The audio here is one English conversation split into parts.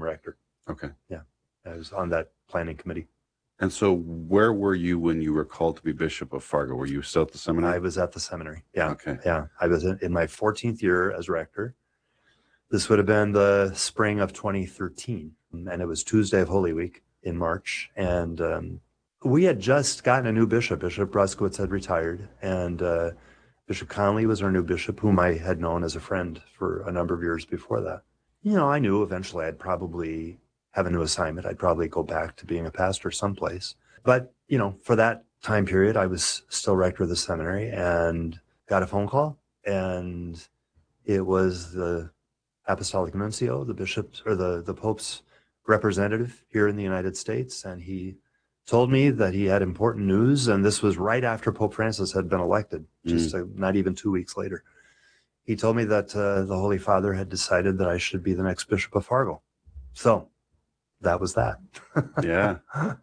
became rector. Okay. Yeah, I was on that planning committee. And so where were you when you were called to be Bishop of Fargo? Were you still at the seminary? I was at the seminary. Yeah. Okay. Yeah. I was in my 14th year as rector. This would have been the spring of 2013, and it was Tuesday of Holy Week in March. And we had just gotten a new bishop. Bishop Bruskowitz had retired, and Bishop Conley was our new bishop, whom I had known as a friend for a number of years before that. I knew eventually I'd probably have a new assignment. I'd probably go back to being a pastor someplace. But, for that time period, I was still rector of the seminary and got a phone call, and it was the Apostolic Nuncio, the bishop's or the Pope's representative here in the United States. And he told me that he had important news. And this was right after Pope Francis had been elected, just not even 2 weeks later. He told me that the Holy Father had decided that I should be the next Bishop of Fargo. So that was that. Yeah.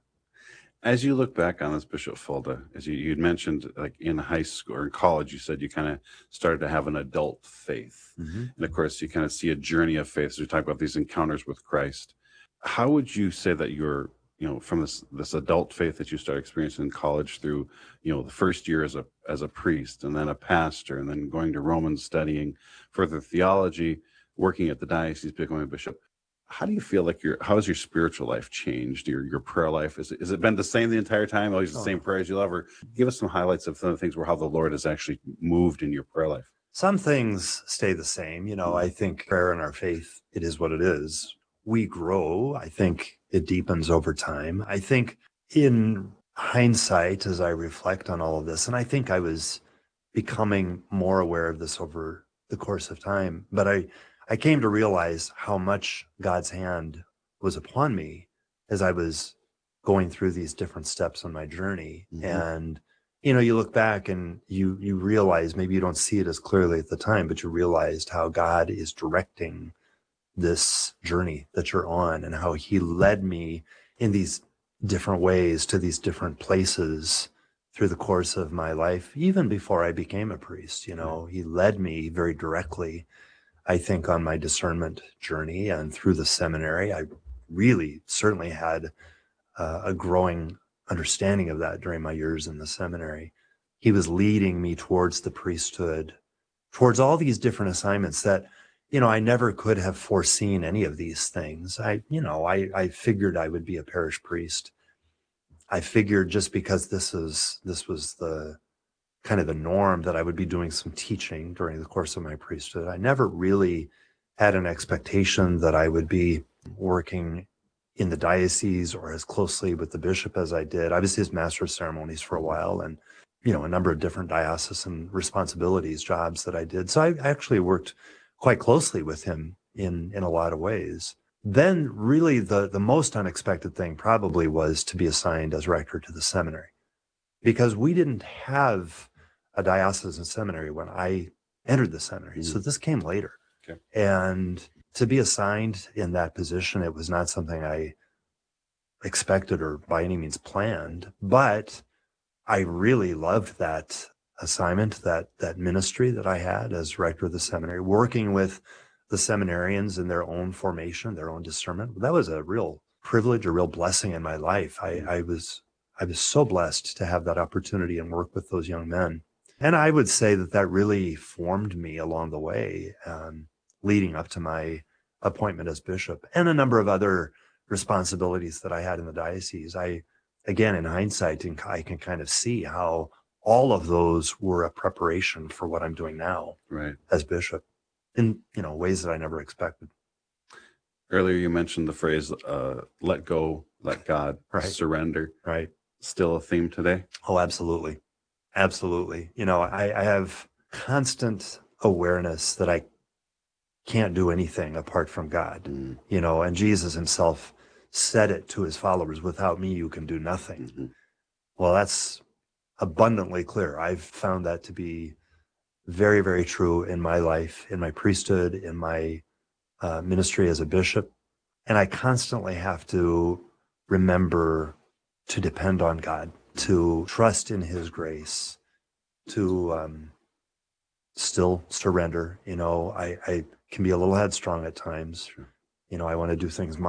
As you look back on this, Bishop Fulda, as you'd mentioned, like in high school or in college, you said you kind of started to have an adult faith. Mm-hmm. And of course, you kind of see a journey of faith. So you talk about these encounters with Christ. How would you say that you're, from this adult faith that you start experiencing in college through, the first year as a priest and then a pastor and then going to Rome and studying further theology, working at the diocese, becoming a bishop? How do you feel like how has your spiritual life changed? Your prayer life? Has it been the same the entire time? Always the same prayers you love? Or give us some highlights of some of the things how the Lord has actually moved in your prayer life. Some things stay the same. I think prayer and our faith, it is what it is. We grow. I think it deepens over time. I think in hindsight, as I reflect on all of this, and I think I was becoming more aware of this over the course of time, but I came to realize how much God's hand was upon me as I was going through these different steps on my journey. Mm-hmm. And, you look back and you realize, maybe you don't see it as clearly at the time, but you realized how God is directing this journey that you're on and how he led me in these different ways to these different places through the course of my life, even before I became a priest. He led me very directly, I think, on my discernment journey. And through the seminary, I really certainly had a growing understanding of that during my years in the seminary. He was leading me towards the priesthood, towards all these different assignments that, I never could have foreseen any of these things. I figured I would be a parish priest. I figured just because this was the kind of the norm that I would be doing some teaching during the course of my priesthood. I never really had an expectation that I would be working in the diocese or as closely with the bishop as I did. I was his master of ceremonies for a while, and, a number of different diocesan responsibilities, jobs that I did. So I actually worked quite closely with him in a lot of ways. Then really the most unexpected thing probably was to be assigned as rector to the seminary, because we didn't have a diocesan seminary when I entered the seminary. Mm-hmm. So this came later. Okay. And to be assigned in that position, it was not something I expected or by any means planned, but I really loved that assignment, that ministry that I had as rector of the seminary, working with the seminarians in their own formation, their own discernment. That was a real privilege, a real blessing in my life. I was so blessed to have that opportunity and work with those young men. And I would say that really formed me along the way, leading up to my appointment as bishop and a number of other responsibilities that I had in the diocese. Again, in hindsight, I can kind of see how all of those were a preparation for what I'm doing now, right, as bishop, in ways that I never expected. Earlier, you mentioned the phrase "let go, let God," right. Surrender. Right. Still a theme today? Oh, absolutely. Absolutely. I have constant awareness that I can't do anything apart from God, and Jesus himself said it to his followers, without me, you can do nothing. Mm-hmm. Well, that's abundantly clear. I've found that to be very, very true in my life, in my priesthood, in my ministry as a bishop. And I constantly have to remember to depend on God, to trust in his grace, to still surrender. I can be a little headstrong at times. Sure. I want to do things